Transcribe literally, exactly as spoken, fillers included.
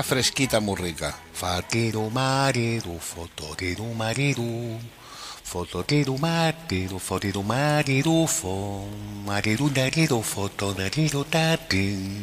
fresquita muy rica. Fatiru mariru, fotoriru mariru. Fotoriru mariru, fotiru mariru, fo. Mariru nariru, foto nariru tati.